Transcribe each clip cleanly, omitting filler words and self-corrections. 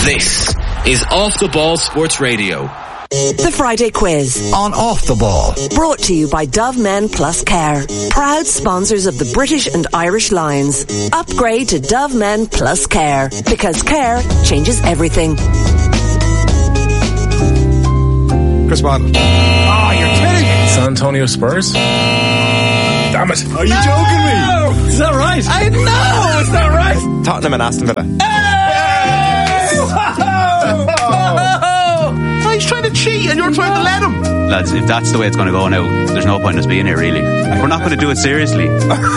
This is Off the Ball Sports Radio. The Friday Quiz on Off the Ball. Brought to you by Dove Men Plus Care. Proud sponsors of the British and Irish Lions. Upgrade to Dove Men Plus Care. Because care changes everything. Chris Waddle. Oh, you're kidding me. San Antonio Spurs? Damn it. Are you joking me? Is that right? I know it's not right. Tottenham and Aston Villa. He's trying to cheat and you're trying to let him. Lads, if that's the way it's going to go now, there's no point in us being here, really. We're not going to do it seriously.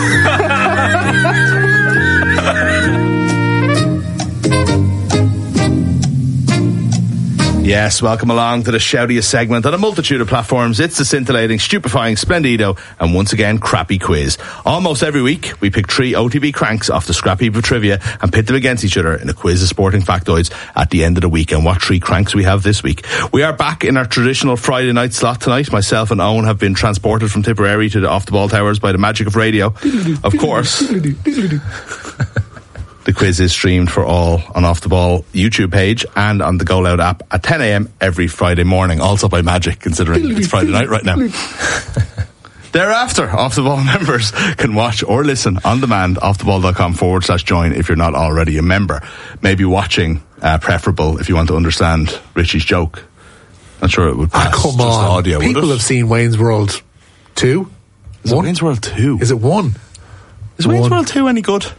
Yes, welcome along to the shoutiest segment on a multitude of platforms. It's the scintillating, stupefying, splendido, and once again, crappy quiz. Almost every week, we pick 3 OTB cranks off the scrap heap of trivia and pit them against each other in a quiz of sporting factoids at the end of the week. And what 3 cranks we have this week? We are back in our traditional Friday night slot tonight. Myself and Owen have been transported from Tipperary to the Off the Ball Towers by the magic of radio. Of course. The quiz is streamed for all on Off the Ball YouTube page and on the Go Loud app at 10 a.m. every Friday morning. Also by magic, considering it's Friday night right now. Thereafter, Off the Ball members can watch or listen on demand, offtheball.com/join if you're not already a member. Maybe watching, preferable if you want to understand Richie's joke. Not sure it would pass. Come just on. audio, people have seen Wayne's World 2. Is it Wayne's World 2? Is it 1? Is Wayne's World 2 any good?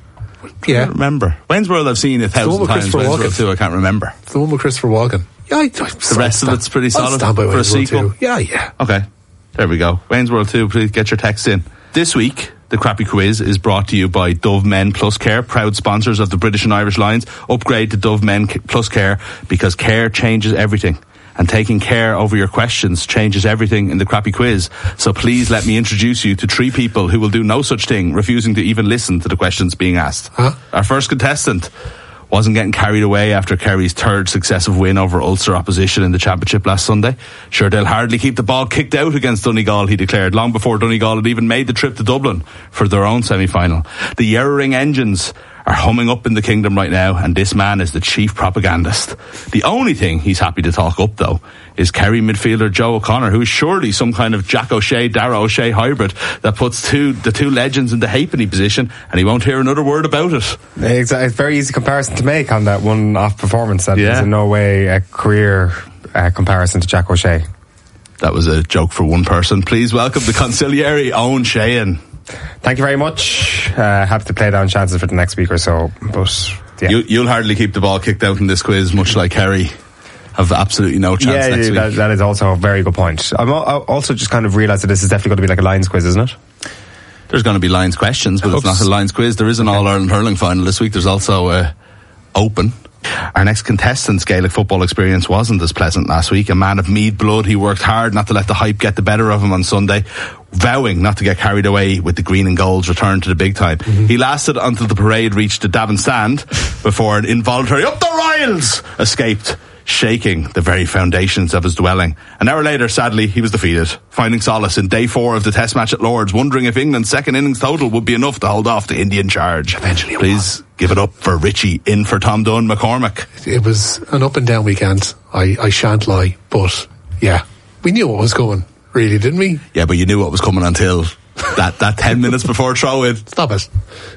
I can't remember. Wayne's World I've seen 1,000 times. Wayne's World 2 I can't remember. It's the one with Christopher Walken. Yeah, the rest of it's pretty solid for a sequel. Yeah. Okay, there we go. Wayne's World 2, please get your text in. This week, the crappy quiz is brought to you by Dove Men Plus Care, proud sponsors of the British and Irish Lions. Upgrade to Dove Men Plus Care because care changes everything. And taking care over your questions changes everything in the crappy quiz. So please let me introduce you to 3 people who will do no such thing, refusing to even listen to the questions being asked. Our first contestant wasn't getting carried away after Kerry's 3rd successive win over Ulster opposition in the championship last Sunday. Sure, they'll hardly keep the ball kicked out against Donegal, he declared, long before Donegal had even made the trip to Dublin for their own semi-final. The Yerring engines are humming up in the kingdom right now, and this man is the chief propagandist. The only thing he's happy to talk up, though, is Kerry midfielder Joe O'Connor, who is surely some kind of Jack O'Shea, Dara O'Shea hybrid that puts the two legends in the halfpenny position, and he won't hear another word about it. Exactly. It's a very easy comparison to make on that one-off performance. That is in no way a career comparison to Jack O'Shea. That was a joke for one person. Please welcome the consigliere, Owen Sheehan. Thank you very much. Happy to play down chances for the next week or so. But yeah. You'll hardly keep the ball kicked out in this quiz, much like Kerry. Have absolutely no chance next week. That is also a very good point. I also just kind of realised that this is definitely going to be like a Lions quiz, isn't it? There's going to be Lions questions, but it's not a Lions quiz. There is an All-Ireland hurling final this week. There's also Open. Our next contestant's Gaelic football experience wasn't as pleasant last week. A man of Meath blood, he worked hard not to let the hype get the better of him on Sunday, vowing not to get carried away with the green and gold's return to the big time. He lasted until the parade reached the Davin stand before an involuntary "Up the Royals" escaped, shaking the very foundations of his dwelling. An hour later, sadly, he was defeated, finding solace in day 4 of the test match at Lord's, wondering if England's second innings total would be enough to hold off the Indian charge. Eventually please give it up for Richie in for Tom Dunn McCormack. It was an up and down weekend, I shan't lie, but yeah, we knew what was coming, really, didn't we? Yeah, but you knew what was coming until that 10 minutes before throw-in. Stop it.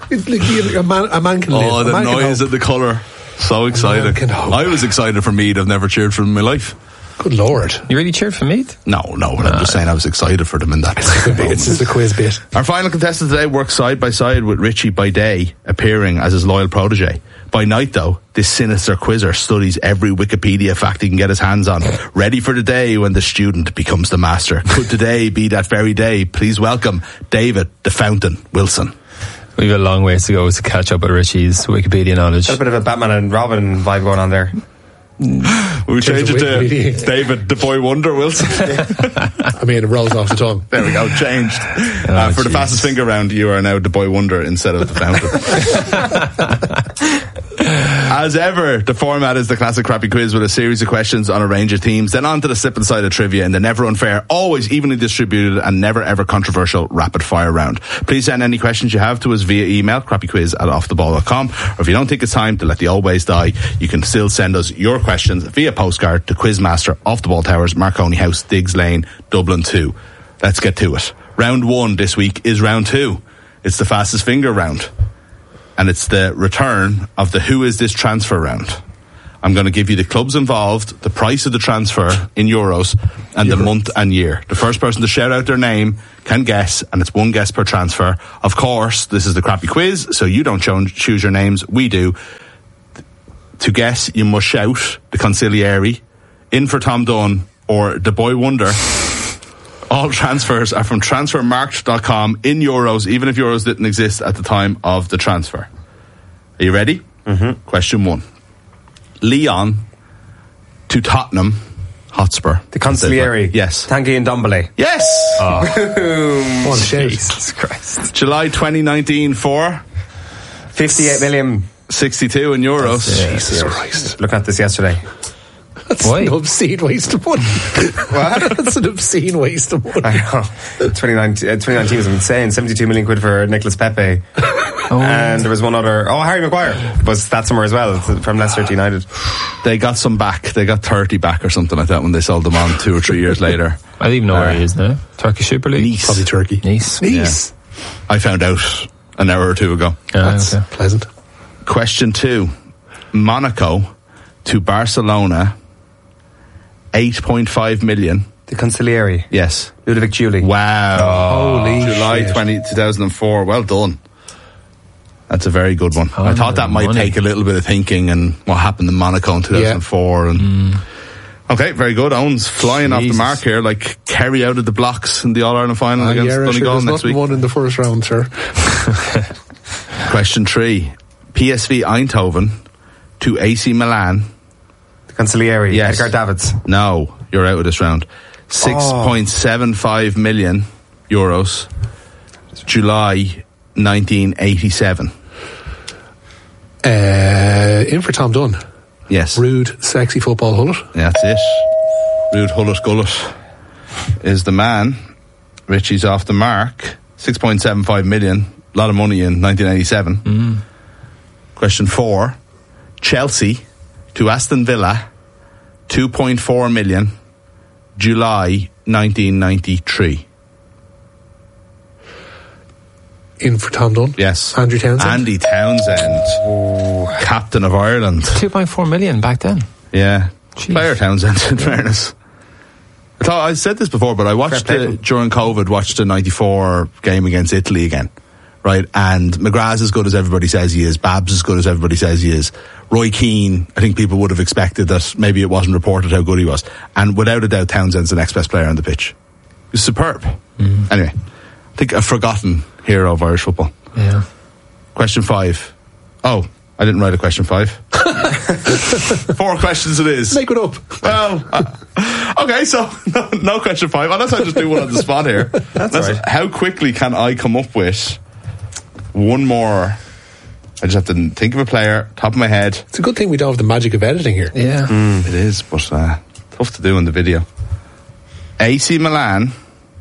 A man can live. Oh, the noise and the colour. So excited. I was excited for Meath. I've never cheered for them in my life. Good Lord. You really cheered for Meath? No, I'm just saying I was excited for them in that. It's just a quiz bit. Our final contestant today works side by side with Richie by day, appearing as his loyal protege. By night, though, this sinister quizzer studies every Wikipedia fact he can get his hands on, ready for the day when the student becomes the master. Could today be that very day? Please welcome David the Fountain Wilson. We've got a long ways to go to catch up with Richie's Wikipedia knowledge. There's a bit of a Batman and Robin vibe going on there. We change it to David the Boy Wonder Wilson. I mean, it rolls off the tongue. There we go, changed. For the fastest finger round, you are now the Boy Wonder instead of the Fountain. As ever, the format is the classic crappy quiz with a series of questions on a range of themes, then on to the slip and slide of trivia in the never unfair, always evenly distributed and never ever controversial rapid fire round. Please send any questions you have to us via email, crappyquiz@offtheball.com, or if you don't think it's time to let the old ways die, you can still send us your questions via postcard to Quizmaster, Off the Ball Towers, Marconi House, Diggs Lane, Dublin 2. Let's get to it. Round 1 this week is round 2. It's the fastest finger round. And it's the return of the Who Is This transfer round. I'm going to give you the clubs involved, the price of the transfer in euros, and the month and year. The first person to shout out their name can guess, and it's one guess per transfer. Of course, this is the crappy quiz, so you don't choose your names, we do. To guess, you must shout the Consigliere, In for Tom Dunn, or The Boy Wonder. All transfers are from transfermarkt.com in euros, even if euros didn't exist at the time of the transfer. Are you ready? Mm-hmm. Question 1. Lyon to Tottenham Hotspur. The Consigliere. Yes. Tanguy Ndombele. Yes! Oh. What a shit. Jesus Christ. July 2019 for 58 million. 62 in euros. Jesus Christ. Looking at this yesterday. That's an obscene waste of money. What? That's an obscene waste of money. I know. 2019 was insane. 72 million quid for Nicolas Pepe. And there was one other. Oh, Harry Maguire was that somewhere as well from Leicester to United. They got some back. They got 30 back or something like that when they sold them on 2 or 3 years later. I don't even know where he is now. Turkish Super League? Nice. Probably Turkey. Nice. Yeah. I found out an hour or 2 ago. That's okay. pleasant. Question 2. Monaco to Barcelona, 8.5 million. The Consigliere. Yes. Ludovic Giuli. Wow. Holy July shit. 2004. Well done. That's a very good one. I thought that might take a little bit of thinking and what happened in Monaco in 2004. And okay, very good. Owen's flying off the mark here, like Kerry out of the blocks in the All-Ireland final against Donegal next week. Won in the first round, sir. Question 3. PSV Eindhoven to AC Milan. The Consigliere. Yes. Edgar Davids. No, you're out of this round. 6.75 million euros. July 1987. In for Tom Dunn. Yes. Rude, sexy football Hullet. Yeah, that's it. Rude Hullet Gullet is the man. Richie's off the mark. 6.75 million. A lot of money in 1987. Question 4. Chelsea to Aston Villa. 2.4 million. July 1993. In for Tom Dunn. Yes. Andrew Townsend. Andy Townsend. Captain of Ireland. 2.4 million back then. Yeah. Jeez. Player Townsend, in fairness. I said this before, but I watched during COVID, watched the 94 game against Italy again. Right? And McGrath's as good as everybody says he is. Babs as good as everybody says he is. Roy Keane, I think people would have expected that maybe it wasn't reported how good he was. And without a doubt, Townsend's the next best player on the pitch. He's superb. Anyway, I think a forgotten hero of Irish football. Yeah. Question 5. Oh, I didn't write a question 5. 4 questions it is. Make it up. Well, okay, so no question 5. Unless I just do one on the spot here. That's right. How quickly can I come up with one more? I just have to think of a player, top of my head. It's a good thing we don't have the magic of editing here. Yeah. It is, but tough to do in the video. AC Milan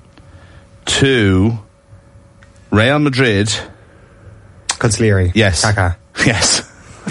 to Real Madrid. Consigliere. Yes. Kaká. Yes.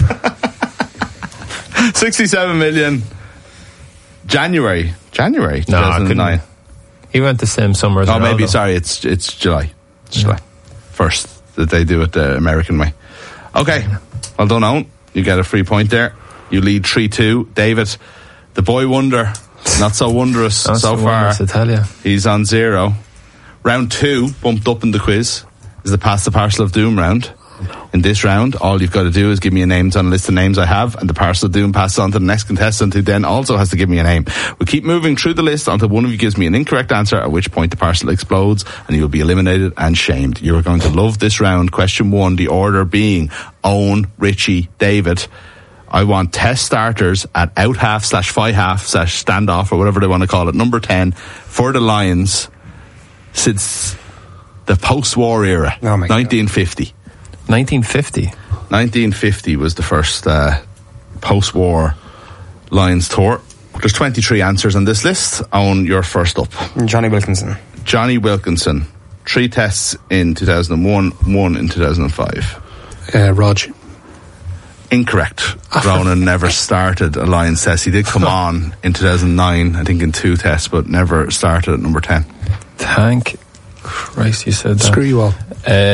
67 million. January 2009. He went the same summer as Oh, Ronaldo. maybe, sorry, it's July. It's July. First that they do it the American way. Okay. Well done, Owen. You get a free point there. You lead 3-2. David, the boy wonder, not so wondrous so far. I tell you. He's on 0. Round 2, bumped up in the quiz, is the Pass the Parcel of Doom round. In this round, all you've got to do is give me a name on a list of names I have, and the Parcel of Doom passes on to the next contestant, who then also has to give me a name. We'll keep moving through the list until one of you gives me an incorrect answer, at which point the parcel explodes and you will be eliminated and shamed. You are going to love this round. Question 1, the order being Owen, Richie, David. I want test starters at out half / five half / standoff, or whatever they want to call it, number 10 for the Lions since the post-war era. Oh my God. 1950. 1950. 1950 was the first post-war Lions tour. There's 23 answers on this list. Owen, you're first up. Johnny Wilkinson. Johnny Wilkinson. 3 tests in 2001, 1 in 2005. Rog. Incorrect. Ronan never started a Lions test. He did come on in 2009, I think in 2 tests, but never started at number 10. Thank Christ you said that. Screw you all.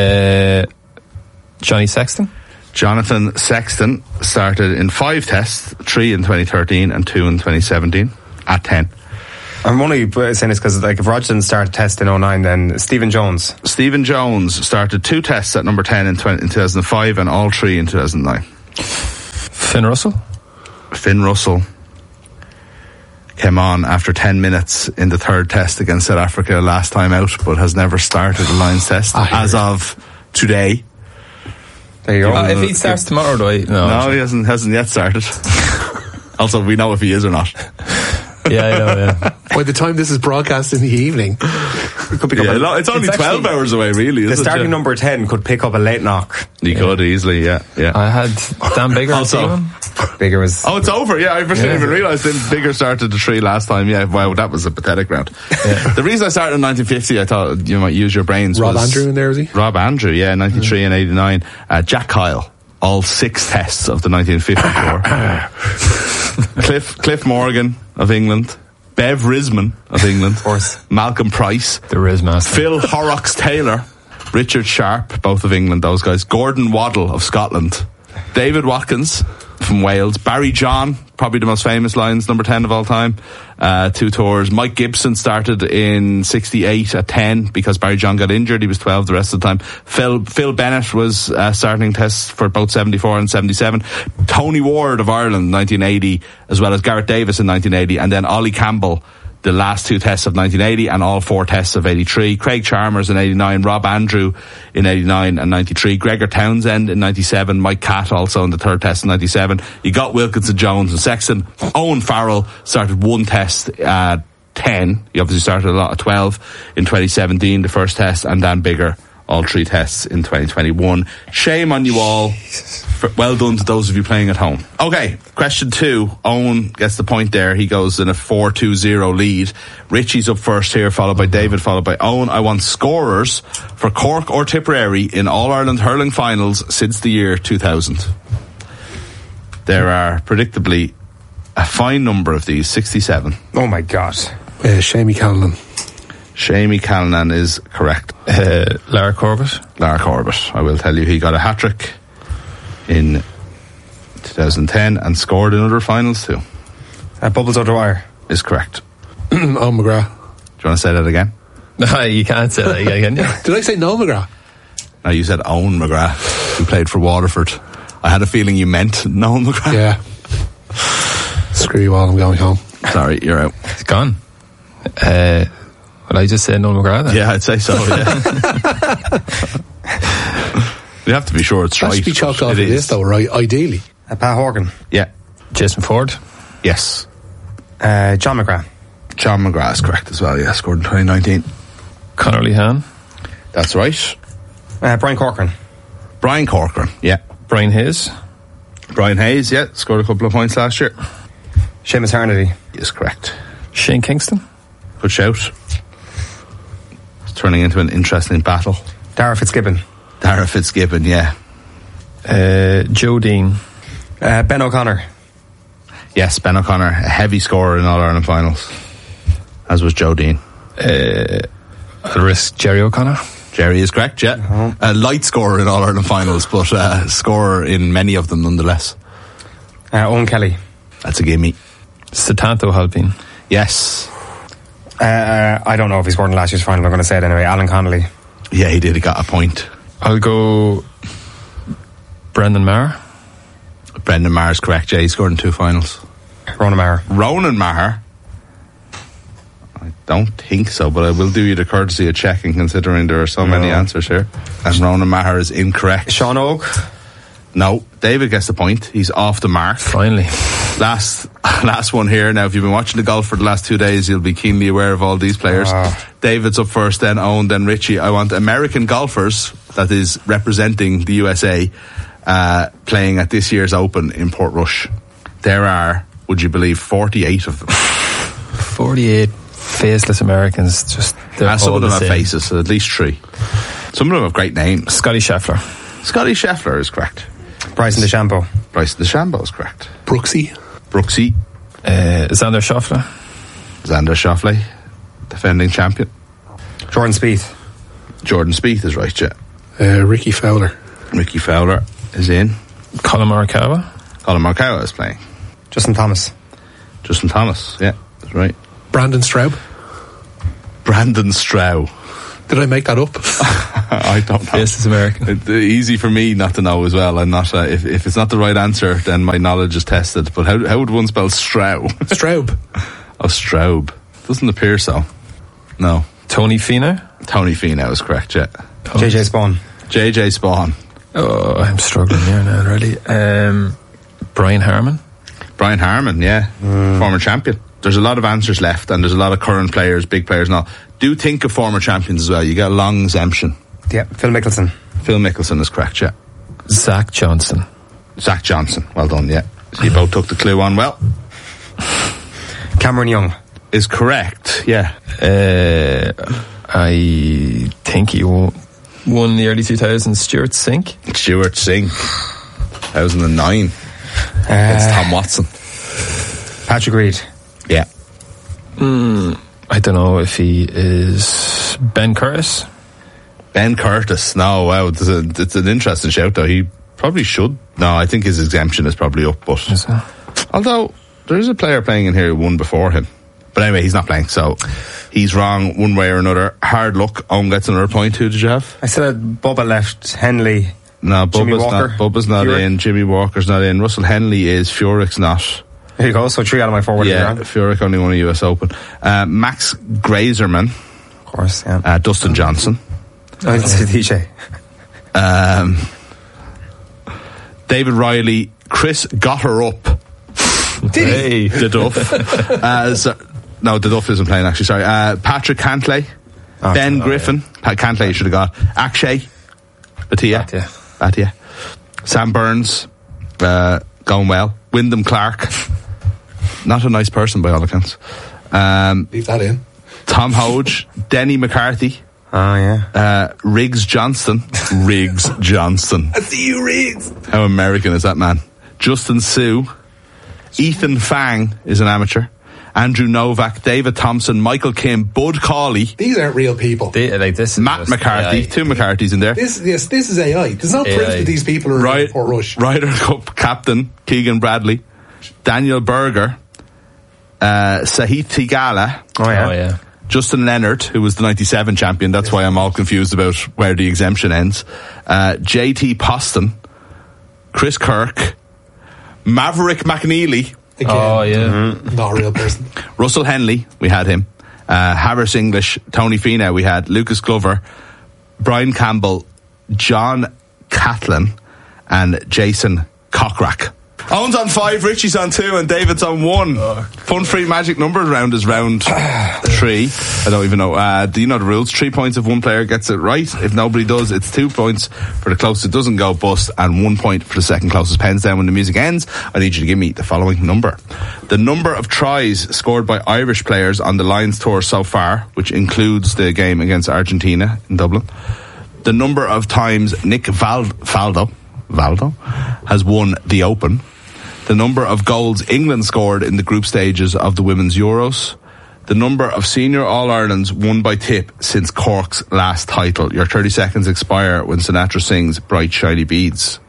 Johnny Sexton. Jonathan Sexton started in 5 tests, 3 in 2013 and 2 in 2017 at 10. I'm only saying this because if Rog didn't start a test in 2009, then Stephen Jones. Stephen Jones started 2 tests at number 10 in 2005 and all 3 in 2009. Finn Russell. Finn Russell came on after 10 minutes in the 3rd test against South Africa last time out, but has never started a Lions test as of today. There you go. If he starts tomorrow, do I? No, he hasn't yet started. Also, we know if he is or not. Yeah, I know, yeah. By the time this is broadcast in the evening, It could pick up It's only 12 hours away, really. the Isn't starting it? number 10 could pick up a late knock. He could easily, yeah. I had Dan Bigger Also- Bigger was. Oh, it's over. Yeah, I didn't even realise Bigger started the 3 last time. Yeah, wow, that was a pathetic round. Yeah. The reason I started in 1950, I thought you might use your brains. Rob was Andrew in there, is he? Rob Andrew, yeah, 93 and 89. Jack Kyle, all 6 tests of the 1950 tour. Cliff Morgan of England. Bev Risman of England. Of course. Malcolm Price. The Riz Master. Phil Horrocks Taylor. Richard Sharp, both of England, those guys. Gordon Waddle of Scotland. David Watkins from Wales. Barry John, probably the most famous Lions number 10 of all time. 2 tours. Mike Gibson started in 68 at 10 because Barry John got injured. He was 12 the rest of the time. Phil Bennett was starting tests for both 74 and 77. Tony Ward of Ireland, 1980, as well as Gareth Davis in 1980. And then Ollie Campbell, the last 2 tests of 1980 and all 4 tests of 83. Craig Chalmers in 89, Rob Andrew in 89 and 93, Gregor Townsend in 97, Mike Catt also in the 3rd test in 97. You got Wilkinson, Jones and Sexton. Owen Farrell started 1 test at 10. He obviously started a lot at 12 in 2017, the 1st test, and Dan Bigger, all 3 tests in 2021. Shame on you all. Well done to those of you playing at home. Okay, question 2. Owen gets the point there. He goes in a 4-2-0 lead. Richie's up first here, followed by David, followed by Owen. I want scorers for Cork or Tipperary in All-Ireland hurling finals since the year 2000. There are predictably a fine number of these, 67. Oh my God. Shamie Callanan. Shamie Callanan is correct. Lara Corbett. Lara Corbett. I will tell you, he got a hat-trick in 2010 and scored in other finals too. Bubbles O'Dwyer. Is correct. Owen McGrath. Do you want to say that again? No, you can't say that again. Did I say Noel McGrath? No, you said Owen McGrath, who played for Waterford. I had a feeling you meant Noel McGrath. Yeah. Screw you all, I'm going home. Sorry, you're out. It's gone. Will I just say Noel McGrath then? Yeah, I'd say so, yeah. You have to be sure it's That right. should be chalked off of It this is. though, right? Ideally. Pat Horgan. Yeah. Jason Ford. Yes. John McGrath. John McGrath is correct as well, yeah. Scored in 2019. Conor Lehan. That's right. Brian Corcoran. Brian Corcoran, yeah. Brian Hayes. Brian Hayes, yeah. Scored a couple of points last year. Seamus Hernady. Is correct. Shane Kingston. Good shout. It's turning into an interesting battle. Dara Fitzgibbon. Dara Fitzgibbon, yeah. Joe Dean. Ben O'Connor. Yes, Ben O'Connor, a heavy scorer in All-Ireland finals, as was Joe Dean. I'll risk Jerry O'Connor. Jerry is correct, yeah. A light scorer in All-Ireland finals, but scorer in many of them nonetheless. Owen Kelly. That's a gimme. Satanto Halpin. Yes. I don't know if he scored in last year's final. I'm going to say it anyway. Alan Connolly. Yeah, he did. He got a point. I'll go Brendan Maher. Brendan Maher's correct, yeah. He scored in 2 finals. Ronan Maher. Ronan Maher. I don't think so, but I will do you the courtesy of checking, considering there are so many answers here. And Ronan Maher is incorrect. Sean Oak. No, David gets the point. He's off the mark. Finally. Last one here. Now, if you've been watching the golf for the last 2 days, you'll be keenly aware of all these players. David's up first, then Owen, then Richie. I want American golfers, that is representing the USA, playing at this year's Open in Portrush. There are, would you believe, 48 of them. 48 faceless Americans. Some of them have faces, at least 3. Some of them have great names. Scotty Scheffler. Scotty Scheffler is correct. Bryson DeChambeau. Bryson DeChambeau is correct. Brooksy. Xander Schauffele. Xander Schauffele, defending champion. Jordan Spieth. Jordan Spieth is right, yeah. Ricky Fowler. Ricky Fowler is in. Colin Morikawa. Colin Morikawa is playing. Justin Thomas, yeah, that's right. Brandon Straub. Did I make that up? I don't know. Yes, it's American. It's easy for me not to know as well. I'm not. If it's not the right answer, then my knowledge is tested. But how would one spell Straub? Straub. Oh, Straub. Doesn't appear so. No. Tony Finau. Tony Finau is correct, yeah. JJ Spawn. JJ Spawn. Oh, I'm struggling here now, really. Brian Harman. Brian Harman, yeah. Former champion. There's a lot of answers left, and there's a lot of current players, big players now. Do think of former champions as well. You get a long exemption. Yeah, Phil Mickelson. Phil Mickelson is correct, yeah. Zach Johnson. Zach Johnson, well done, yeah. So you both took the clue on well. Cameron Young. Is correct, yeah. I think he won the early 2000s. Stuart Sink. 2009. It's Tom Watson. Patrick Reed. Yeah. I don't know if he is Ben Curtis. Ben Curtis. No, wow. It's an interesting shout, though. He probably should. No, I think his exemption is probably up. But although there is a player playing in here who won before him. But anyway, he's not playing, so he's wrong one way or another. Hard luck. Owen gets another point. Who did you have? I said Bubba left. Henley. No, Bubba's not Furyk. in. Jimmy Walker's not in. Russell Henley is. Furyk's not. There you go. So 3 out of my 4 were Yeah, Furyk only won a US Open. Max Grazerman. Of course, yeah. Dustin Johnson. I didn't say DJ. David Riley. Chris got her up. Hey. The Duff. No, the Duff isn't playing, actually, sorry. Patrick Cantlay. Ben Griffin. Cantlay you should have got. Akshay Bhatia. Sam Burns. Going well. Wyndham Clark. Not a nice person by all accounts. Leave that in. Tom Hodge. Denny McCarthy. Oh, yeah. Riggs Johnston. I see you, Riggs. How American is that man? Justin Sue. Ethan Fang is an amateur. Andrew Novak, David Thompson, Michael Kim, Bud Cauley. These aren't real people. Matt McCarthy. AI. 2 McCarthys in there. This is AI. There's no proof that these people are in Port Rush. Ryder Cup captain Keegan Bradley, Daniel Berger, Sahith Theegala. Oh yeah. Justin Leonard, who was the 97 champion. That's why I'm all confused about where the exemption ends. JT Poston, Chris Kirk, Maverick McNeely. Again, not a real person. Russell Henley, we had him. Harris English, Tony Finau, we had Lucas Glover, Brian Campbell, John Catlin, and Jason Cockrack. Owen's on 5, Richie's on 2, and David's on 1. Fun-free magic numbers round is round 3. I don't even know. Do you know the rules? 3 points if one player gets it right. If nobody does, it's 2 points for the closest it doesn't go bust, and 1 point for the second closest. Pens down when the music ends. I need you to give me the following number. The number of tries scored by Irish players on the Lions Tour so far, which includes the game against Argentina in Dublin. The number of times Nick Faldo has won the Open. The number of goals England scored in the group stages of the Women's Euros. The number of senior All-Irelands won by tip since Cork's last title. Your 30 seconds expire when Sinatra sings Bright Shiny Beads.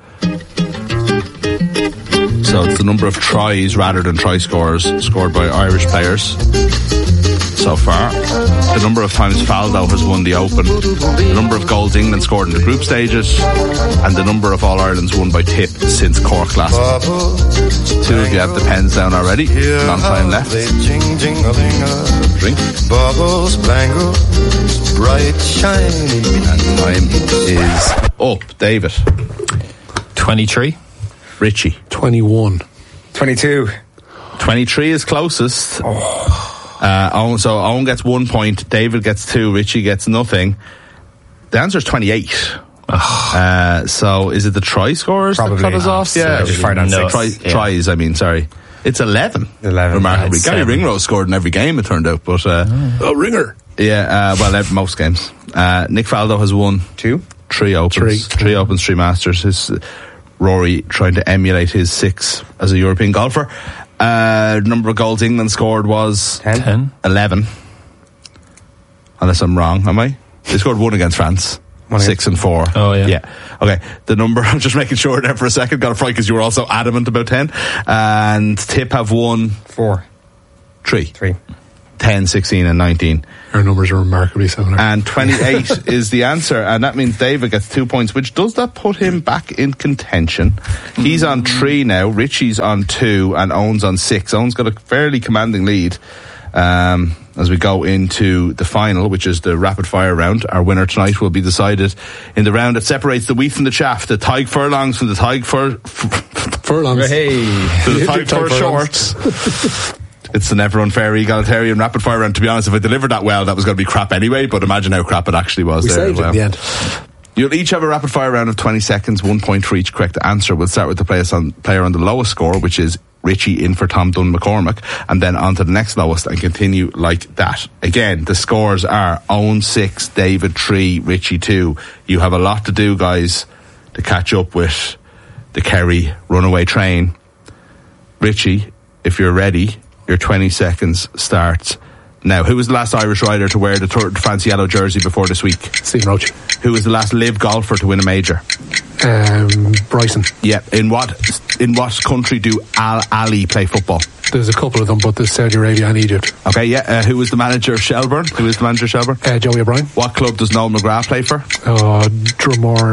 So it's the number of tries rather than try scores scored by Irish players so far. The number of times Faldo has won the Open. The number of goals England scored in the group stages. And the number of All-Irelands won by tip since Cork last. 2 of you have the pens down already. Long time left. Drink. Bubbles, bangles, bright, shiny. And time is up. David. 23. Richie. 21. 22. 23 is closest. So Owen gets 1 point, David gets 2, Richie gets nothing. The answer is 28. So is it the try scorers Probably. that cut us off? Yeah, tries. I mean, sorry. It's 11. Remarkably. Gary Ringrose scored in every game, it turned out. But Ringer. Yeah, most games. Nick Faldo has won 3 Opens. 3 Opens, 3 Masters. His Rory trying to emulate his 6 as a European golfer. Number of goals England scored was 11. Unless I'm wrong, am I? They scored 1 against France. 6 and 4. Oh, yeah. Yeah. Okay. The number, I'm just making sure there for a second. Got it right because you were also adamant about 10. And Tip have won 3. 10, 16 and 19. Our numbers are remarkably similar. And 28 is the answer. And that means David gets 2 points, which does that put him back in contention. He's on 3 now. Richie's on 2 and Owen's on 6. Owen's got a fairly commanding lead. As we go into the final, which is the rapid fire round. Our winner tonight will be decided in the round that separates the wheat from the chaff, the Tig furlongs from the Tig furlongs. Hey. To the Tig fur shorts. It's an ever unfair egalitarian rapid fire round. To be honest, if I delivered that well, that was going to be crap anyway, but imagine how crap it actually was. We there saved as well. it in the end. You'll each have a rapid fire round of 20 seconds, 1 point for each correct answer. We'll start with the player on the lowest score, which is Richie in for Tom Dunn McCormick, and then on to the next lowest and continue like that. Again, the scores are Owen 6, David 3, Richie 2. You have a lot to do, guys, to catch up with the Kerry runaway train. Richie, if you're ready, your 20 seconds starts now. Who was the last Irish rider to wear the Tour de France yellow jersey before this week? Stephen Roche. Who was the last live golfer to win a major? Bryson. Yeah. In what country do Al Ali play football? There's a couple of them, but there's Saudi Arabia and Egypt. Okay, yeah. Who was the manager of Shelbourne? Joey O'Brien. What club does Noel McGrath play for? Drumore.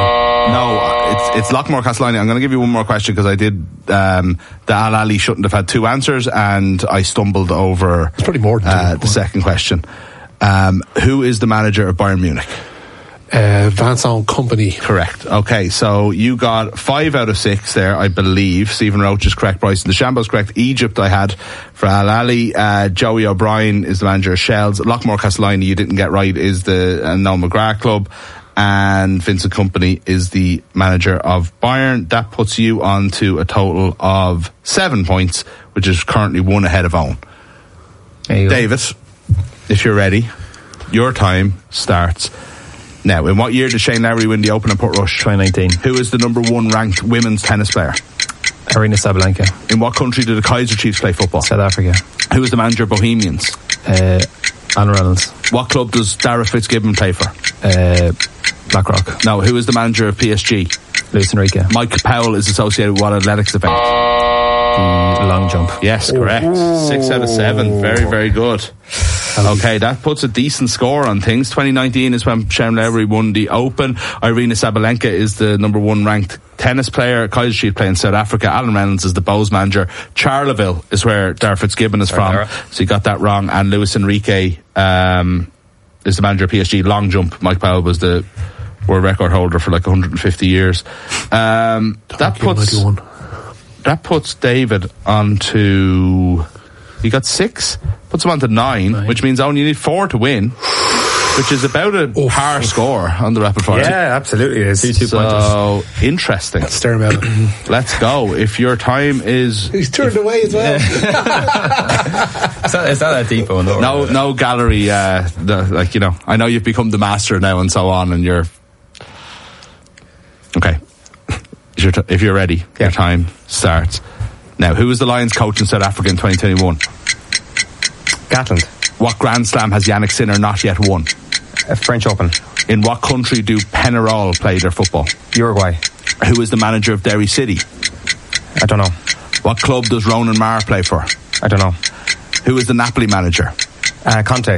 No, it's Lockmore Castellani. I'm going to give you one more question because I did the Al Ali shouldn't have had 2 answers and I stumbled over it's pretty more than the second question. Who is the manager of Bayern Munich? Vincent Kompany. Correct. Okay, so you got 5 out of 6 there, I believe. Stephen Roach is correct. Bryson DeChambeau is correct. Egypt I had for Al Ali. Joey O'Brien is the manager of Shells. Lockmore Castellani you didn't get right is the Noel McGrath club. And Vincent Kompany is the manager of Bayern. That puts you on to a total of 7 points, which is currently 1 ahead of Owen. David, if you're ready, your time starts now. In what year did Shane Lowry win the Open at Portrush? 2019. Who is the number 1 ranked women's tennis player? Aryna Sabalenka. In what country do the Kaiser Chiefs play football? South Africa. Who is the manager of Bohemians? Anna Reynolds. What club does Dara Fitzgibbon play for? BlackRock. No, who is the manager of PSG? Luis Enrique. Mike Powell is associated with what athletics event? The long jump. Yes, correct. 6 out of 7. Very, very good. Okay, that puts a decent score on things. 2019 is when Shane Lowry won the Open. Aryna Sabalenka is the number 1 ranked tennis player. Kaiser Chiefs play in South Africa. Alan Reynolds is the Bows manager. Charleville is where Dara Fitzgibbon is from. So you got that wrong. And Luis Enrique is the manager of PSG. Long jump. Mike Powell was the world record holder for like 150 years. That puts David onto... He got 6, puts him on to 9, which means only you need 4 to win, which is about a par score on the rapid fire. Yeah, absolutely it is. 2 So, interesting. Stare him out. Let's go. If your time is... He's turned away as well. It's not that deep on No gallery, I know you've become the master now and so on, and you're... Okay. If you're ready, your time starts. Now, who was the Lions coach in South Africa in 2021? Gatland. What Grand Slam has Yannick Sinner not yet won? French Open. In what country do Penarol play their football? Uruguay. Who is the manager of Derry City? I don't know. What club does Ronan Marr play for? I don't know. Who is the Napoli manager? Conte.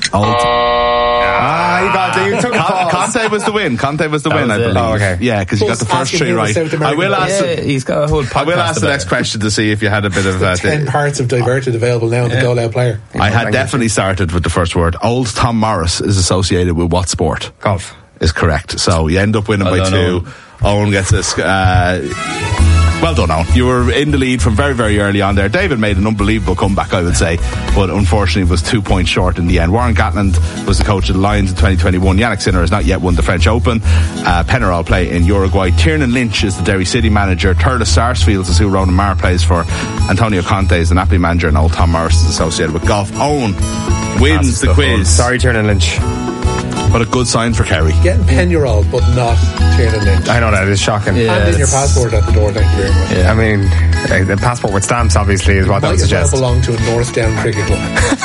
You got it. You took Conte was the win. I believe. Oh, okay. Yeah, because you got the first 3 right. I will ask. He's got a whole podcast. I will ask the next question to see if you had a bit of 10 parts of diverted available now on the Go Loud player. I had definitely started with the first word. Old Tom Morris is associated with what sport? Golf. Is correct. So you end up winning by 2. Owen gets this. Well done, Owen. You were in the lead from very, very early on there. David made an unbelievable comeback, I would say, but unfortunately was 2 points short in the end. Warren Gatland was the coach of the Lions in 2021. Yannick Sinner has not yet won the French Open. Penarol play in Uruguay. Tiernan Lynch is the Derry City manager. Turles Sarsfields is who Ronan Marr plays for. Antonio Conte is the Napoli manager, and old Tom Morris is associated with golf. Owen wins the quiz. Sorry, Tiernan Lynch. What a good sign for Kerry. Getting Penarol, but not Tiernan Lynch. I know, that is shocking. Yeah, And in your passport at the door, thank you very much. Yeah. I mean, the passport with stamps, obviously, is what that would Might as well suggest. belong to a North Down cricket club.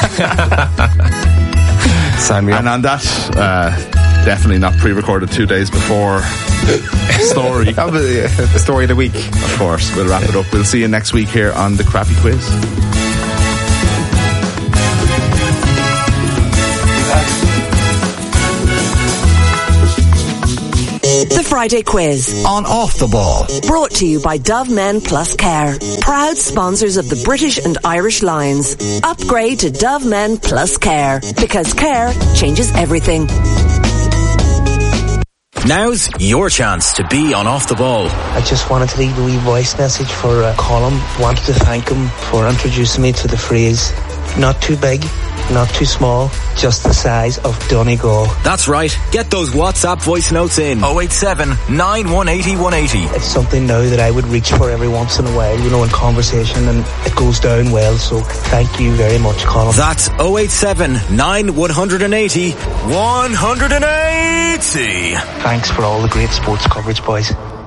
Sign me up. And on that, definitely not pre-recorded 2 days before story. That was the story of the week. Of course, we'll wrap it up. We'll see you next week here on the Crappy Quiz. The Friday Quiz. On Off the Ball. Brought to you by Dove Men Plus Care. Proud sponsors of the British and Irish Lions. Upgrade to Dove Men Plus Care. Because care changes everything. Now's your chance to be on Off the Ball. I just wanted to leave a wee voice message for Colin. Wanted to thank him for introducing me to the phrase, not too big, not too small, just the size of Donegal. That's right. Get those WhatsApp voice notes in 087 9180 180. It's something now that I would reach for every once in a while, you know, in conversation, and it goes down well, so thank you very much, Colin. That's 087 9180 180. Thanks for all the great sports coverage, boys.